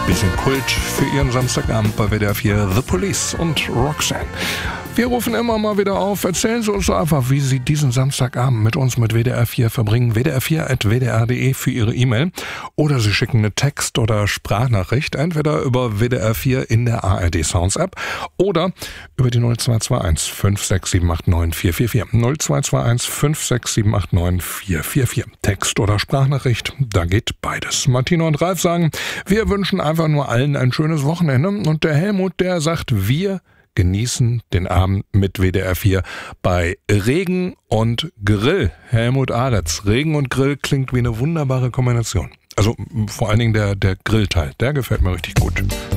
Bisschen Kult für Ihren Samstagabend bei WDR 4, The Police und Roxanne. Wir rufen immer mal wieder auf. Erzählen Sie uns so einfach, wie Sie diesen Samstagabend mit uns mit WDR 4 verbringen. WDR4@wdr.de für Ihre E-Mail. Oder Sie schicken eine Text- oder Sprachnachricht, entweder über WDR 4 in der ARD Sounds App oder über die 0221 56789 444. 0221 56789 444. Text- oder Sprachnachricht, da geht beides. Martina und Ralf sagen, wir wünschen einfach nur allen ein schönes Wochenende. Und der Helmut, der sagt, wir genießen den Abend mit WDR 4 bei Regen und Grill. Helmut Aretz, Regen und Grill klingt wie eine wunderbare Kombination. Also vor allen Dingen der Grillteil, der gefällt mir richtig gut.